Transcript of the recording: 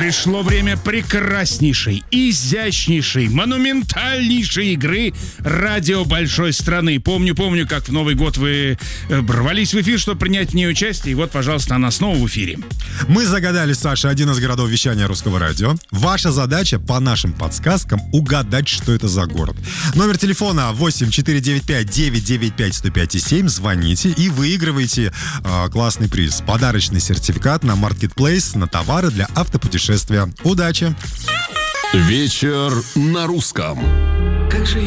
Пришло время прекраснейшей, изящнейшей, монументальнейшей игры «Радио Большой Страны». Помню, как в Новый год вы рвались в эфир, чтобы принять в ней участие. И вот, пожалуйста, она снова в эфире. Мы загадали, Саша, один из городов вещания Русского радио. Ваша задача по нашим подсказкам угадать, что это за город. Номер телефона 8-495-995-105-7. Звоните и выигрывайте классный приз. Подарочный сертификат на Marketplace на товары для автопутешествия. Удачи! Вечер на русском.